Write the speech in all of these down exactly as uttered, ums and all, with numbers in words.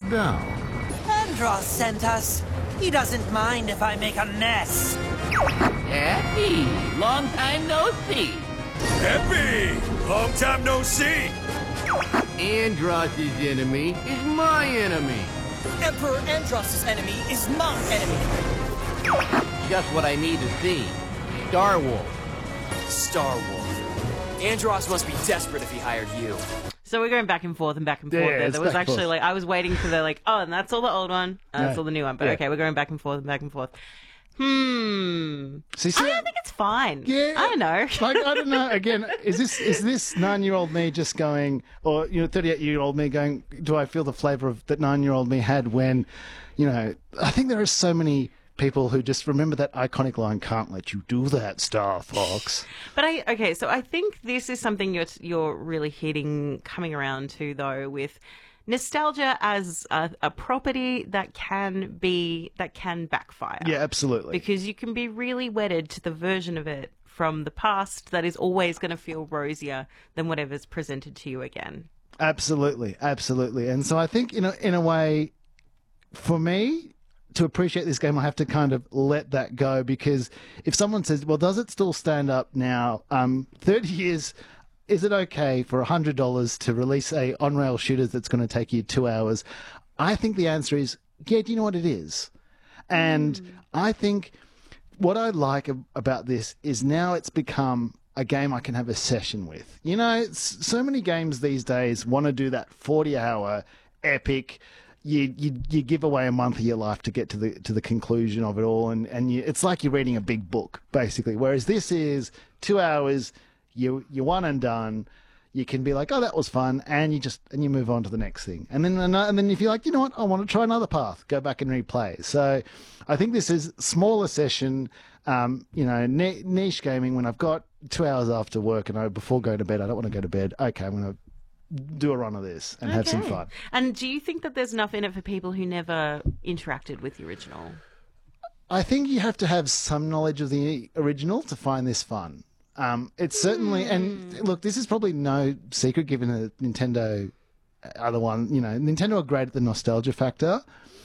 down. Andros sent us. He doesn't mind if I make a mess. Happy, long time no see. Happy! Long time no see! Andros' enemy is my enemy. Emperor Andros' enemy is my enemy. Just what I need to see. Star Wolf. Star Wolf. Andros must be desperate if he hired you. So we're going back and forth and back and forth Yeah, there. it's There was back and actually forth. like, I was waiting for the like, oh, and that's all the old one, and that's No. all the new one. But Yeah. okay, we're going back and forth and back and forth. Hmm. See, I see, don't think it's fine. Yeah, I don't know. like I don't know. Again, is this is this nine-year-old me just going, or you know, thirty-eight-year-old me going? Do I feel the flavour of that nine-year-old me had when, you know? I think there are so many people who just remember that iconic line, "Can't let you do that, Star Fox." But I okay, so I think this is something you're you're really hitting, coming around to though, with nostalgia as a, a property that can be that can backfire. Yeah, absolutely. Because you can be really wedded to the version of it from the past that is always going to feel rosier than whatever's presented to you again. Absolutely, absolutely. And so I think, you know, in a way, for me, to appreciate this game, I have to kind of let that go, because if someone says, well, does it still stand up now? Um, thirty years, is it okay for one hundred dollars to release a on-rail shooter that's going to take you two hours? I think the answer is, yeah, do you know what it is? And mm. I think what I like ab- about this is now it's become a game I can have a session with. You know, s- so many games these days want to do that forty-hour epic. You, you you give away a month of your life to get to the to the conclusion of it all, and and you, it's like you're reading a big book basically. Whereas this is two hours, you you're one and done. You can be like, oh, that was fun, and you just and you move on to the next thing. And then and then if you're like, you know what, I want to try another path, go back and replay. So I think this is smaller session, um, you know, ni- niche gaming. When I've got two hours after work and I before going to bed, I don't want to go to bed. Okay, I'm going to do a run of this and okay. have some fun. And do you think that there's enough in it for people who never interacted with the original? I think you have to have some knowledge of the original to find this fun. Um, it's certainly, mm. and look, this is probably no secret given that Nintendo are the one, you know, Nintendo are great at the nostalgia factor.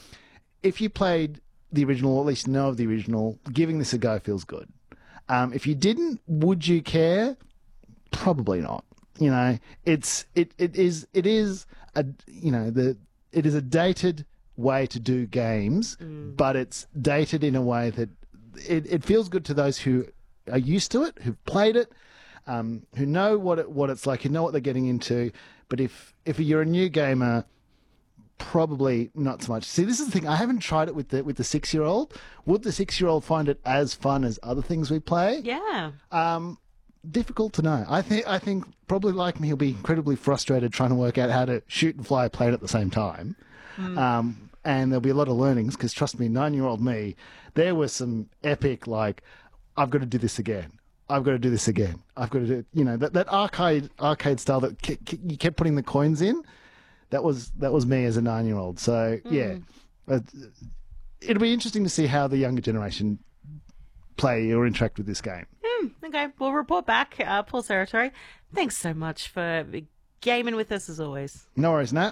If you played the original, or at least know of the original, giving this a go feels good. Um, if you didn't, would you care? Probably not. You know, it's it it is it is a you know the it is a dated way to do games, mm. but it's dated in a way that it, it feels good to those who are used to it, who've played it, um, who know what it what it's like, who know what they're getting into. But if if you're a new gamer, probably not so much. See, this is the thing. I haven't tried it with the with the six year old. Would the six year old find it as fun as other things we play? Yeah. Um. Difficult to know. I think I think probably like me, he'll be incredibly frustrated trying to work out how to shoot and fly a plane at the same time. Mm. Um, and there'll be a lot of learnings because, trust me, nine-year-old me, there was some epic, like, I've got to do this again. I've got to do this again. I've got to do, you know, that, that arcade arcade style that ke- ke- you kept putting the coins in. That was that was me as a nine-year-old. So mm. yeah, uh, it'll be interesting to see how the younger generation play or interact with this game. Mm, okay, we'll report back. Uh, Paul Serratori, thanks so much for gaming with us as always. No worries, Nat.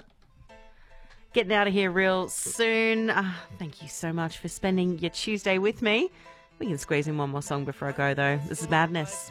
Getting out of here real soon. Uh, thank you so much for spending your Tuesday with me. We can squeeze in one more song before I go, though. This is Madness.